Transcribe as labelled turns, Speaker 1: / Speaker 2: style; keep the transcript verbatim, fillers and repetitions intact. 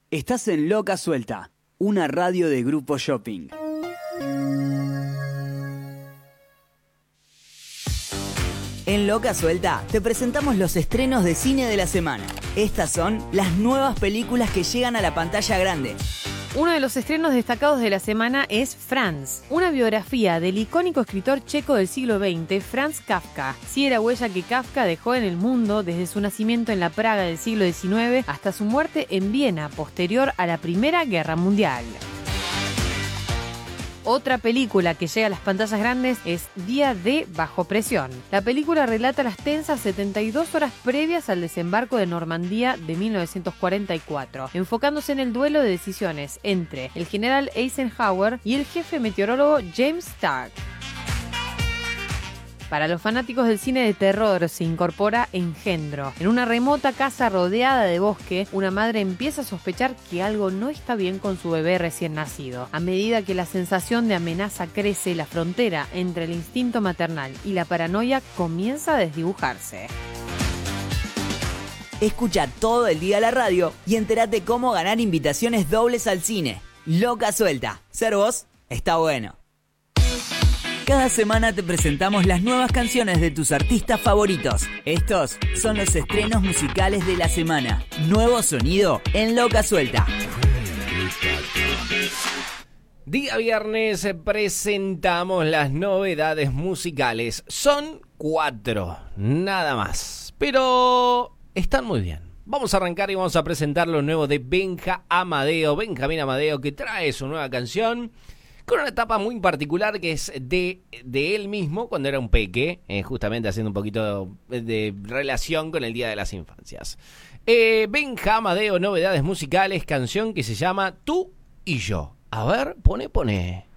Speaker 1: Estás en Loca Suelta, una radio de Grupo Shopping. En Loca Suelta te presentamos los estrenos de cine de la semana. Estas son las nuevas películas que llegan a la pantalla grande.
Speaker 2: Uno de los estrenos destacados de la semana es Franz, una biografía del icónico escritor checo del siglo veinte, Franz Kafka. Sigue la huella que Kafka dejó en el mundo desde su nacimiento en la Praga del siglo diecinueve hasta su muerte en Viena, posterior a la Primera Guerra Mundial. Otra película que llega a las pantallas grandes es Día D Bajo Presión. La película relata las tensas setenta y dos horas previas al desembarco de Normandía de mil novecientos cuarenta y cuatro, enfocándose en el duelo de decisiones entre el general Eisenhower y el jefe meteorólogo James Stark. Para los fanáticos del cine de terror se incorpora Engendro. En una remota casa rodeada de bosque, una madre empieza a sospechar que algo no está bien con su bebé recién nacido. A medida que la sensación de amenaza crece, la frontera entre el instinto maternal y la paranoia comienza a desdibujarse.
Speaker 1: Escucha todo el día la radio y entérate cómo ganar invitaciones dobles al cine. Loca Suelta. Ser vos está bueno. Cada semana te presentamos las nuevas canciones de tus artistas favoritos. Estos son los estrenos musicales de la semana. Nuevo sonido en Loca Suelta.
Speaker 3: Día viernes presentamos las novedades musicales. Son cuatro, nada más. Pero están muy bien. Vamos a arrancar y vamos a presentar lo nuevo de Benja Amadeo. Benjamín Amadeo, que trae su nueva canción con una etapa muy particular que es de, de él mismo cuando era un peque, eh, justamente haciendo un poquito de, de relación con el Día de las Infancias. Eh, Benja Amadeo, novedades musicales, canción que se llama Tú y Yo. A ver, pone, pone.